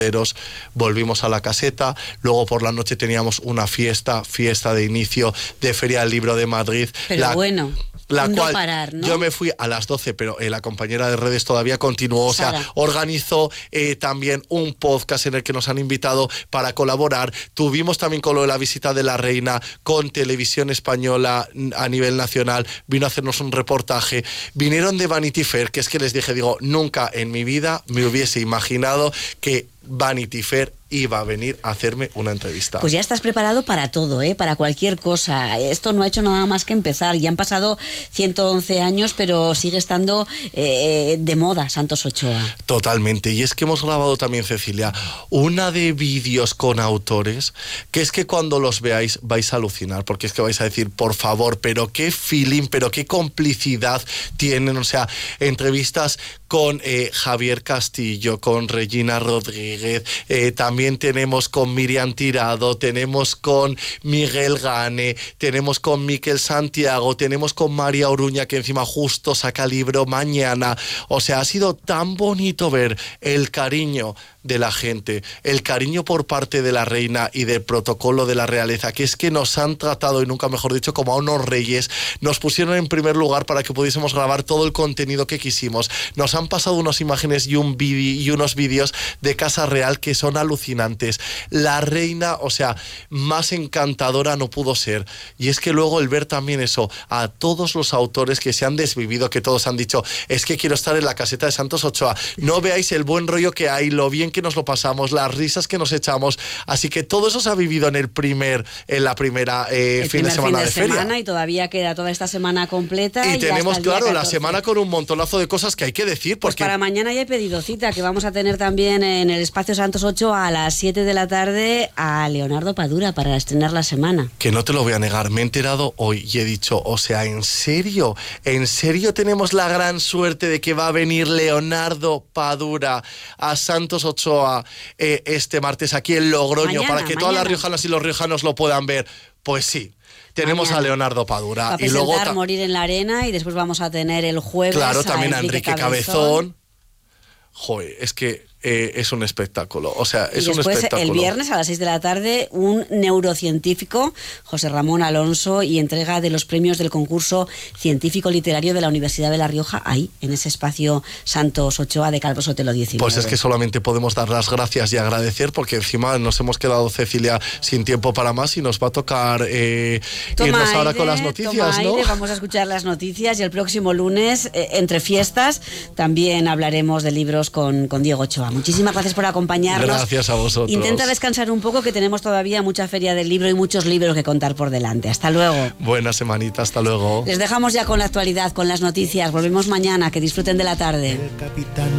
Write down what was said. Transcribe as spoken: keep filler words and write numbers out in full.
volvimos a la caseta, luego por la noche teníamos una fiesta, fiesta de inicio de Feria del Libro de Madrid. Pero la, bueno, la no cual parar, ¿no? Yo me fui a las doce, pero eh, la compañera de redes todavía continuó, o Sara. sea, organizó eh, también un podcast en el que nos han invitado para colaborar. Tuvimos también con lo de la visita de la reina, con Televisión Española a nivel nacional, vino a hacernos un reportaje, vinieron de Vanity Fair, que es que les dije, digo, nunca en mi vida me hubiese imaginado que Vanity Fair iba a venir a hacerme una entrevista. Pues ya estás preparado para todo, ¿eh? Para cualquier cosa. Esto no ha hecho nada más que empezar. Ya han pasado ciento once años, pero sigue estando eh, de moda Santos Ochoa. Totalmente. Y es que hemos grabado también, Cecilia, una de vídeos con autores que es que cuando los veáis vais a alucinar, porque es que vais a decir, por favor, pero qué feeling, pero qué complicidad tienen. O sea, entrevistas con eh, Javier Castillo, con Regina Rodríguez, eh, también tenemos con Miriam Tirado, tenemos con Miguel Gane, tenemos con Miquel Santiago, tenemos con María Oruña, que encima justo saca libro mañana. O sea, ha sido tan bonito ver el cariño de la gente, el cariño por parte de la reina y del protocolo de la realeza, que es que nos han tratado, y nunca mejor dicho, como a unos reyes. Nos pusieron en primer lugar para que pudiésemos grabar todo el contenido que quisimos. Nos han pasado unas imágenes y, un vídeo y unos vídeos de Casa Real que son alucinantes. La reina, o sea, más encantadora no pudo ser. Y es que luego el ver también eso, a todos los autores que se han desvivido, que todos han dicho, es que quiero estar en la caseta de Santos Ochoa. No veáis el buen rollo que hay, lo bien que nos lo pasamos, las risas que nos echamos. Así que todo eso se ha vivido en el primer, en la primera eh, fin de semana fin de, de feria. Semana, y todavía queda toda esta semana completa. Y, y tenemos, claro, la catorce. Semana con un montonazo de cosas que hay que decir. Porque... Pues para mañana ya he pedido cita, que vamos a tener también en el Espacio Santos Ochoa a las siete de la tarde a Leonardo Padura para estrenar la semana. Que no te lo voy a negar, me he enterado hoy y he dicho, o sea, ¿en serio? ¿En serio tenemos la gran suerte de que va a venir Leonardo Padura a Santos Ochoa eh, este martes aquí en Logroño, mañana, para que mañana. todas las riojanas y los riojanos lo puedan ver? Pues sí. Tenemos mañana. a Leonardo Padura. Va a y luego ta- Morir en la Arena, y después vamos a tener el jueves claro, también a Enrique, Enrique Cabezón. Cabezón. Joder, es que eh, es un espectáculo, o sea, es y un después, espectáculo. El viernes a las seis de la tarde, un neurocientífico, José Ramón Alonso, y entrega de los premios del concurso científico literario de la Universidad de La Rioja, ahí, en ese espacio Santos Ochoa de Calvo Sotelo diecinueve. Pues es que solamente podemos dar las gracias y agradecer, porque encima nos hemos quedado, Cecilia, sin tiempo para más, y nos va a tocar eh, irnos aire, ahora con las noticias, toma ¿no? Aire, vamos a escuchar las noticias, y el próximo lunes, eh, entre fiestas, también hablaremos de libros con, con Diego Ochoa. Muchísimas gracias por acompañarnos. Gracias a vosotros. Intenta descansar un poco, que tenemos todavía mucha feria del libro y muchos libros que contar por delante. Hasta luego. Buena semanita, hasta luego. Les dejamos ya con la actualidad, con las noticias. Volvemos mañana, que disfruten de la tarde. El capitán